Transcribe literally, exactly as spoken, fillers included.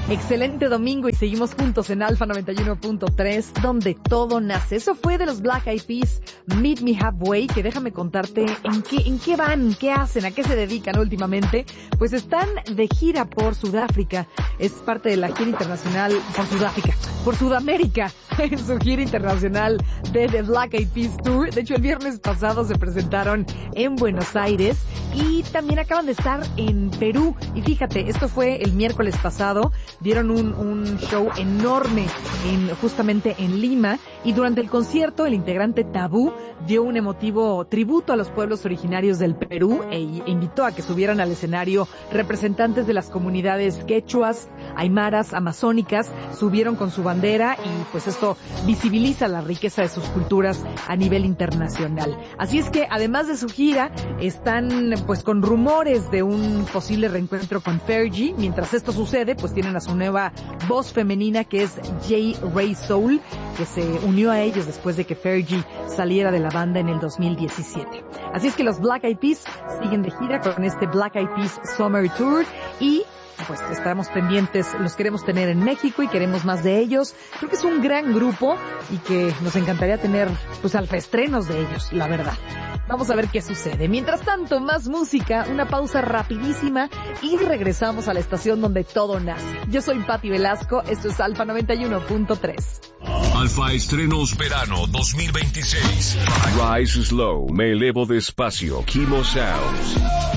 Excelente domingo y seguimos juntos en Alfa noventa y uno punto tres, donde todo nace. Eso fue de los Black Eyed Peas, Meet Me Halfway, que déjame contarte en qué, en qué van, qué hacen, a qué se dedican últimamente. Pues están de gira por Sudáfrica. Es parte de la gira internacional por Sudáfrica, por Sudamérica, en su gira internacional de The Black Eyed Peas Tour. De hecho, el viernes pasado se presentaron en Buenos Aires y también acaban de estar en Perú. Y fíjate, esto fue el miércoles pasado. Dieron un, un show enorme en, justamente en Lima, y durante el concierto el integrante Tabú dio un emotivo tributo a los pueblos originarios del Perú e invitó a que subieran al escenario representantes de las comunidades quechuas, aymaras, amazónicas. Subieron con su bandera y pues esto visibiliza la riqueza de sus culturas a nivel internacional. Así es que además de su gira, están pues con rumores de un posible reencuentro con Fergie. Mientras esto sucede, pues tienen a su nueva voz femenina, que es J. Ray Soul, que se unió a ellos después de que Fergie saliera de la banda en el dos mil diecisiete. Así es que los Black Eyed Peas siguen de gira con este Black Eyed Peas Summer Tour y pues estamos pendientes, los queremos tener en México y queremos más de ellos. Creo que es un gran grupo y que nos encantaría tener pues alfaestrenos de ellos, la verdad. Vamos a ver qué sucede. Mientras tanto, más música, una pausa rapidísima y regresamos a la estación donde todo nace. Yo soy Patti Velasco, esto es Alfa noventa y uno punto tres. Alfa Estrenos Verano dos mil veintiséis. Rise Slow, Me Elevo Despacio, Kimo Sounds.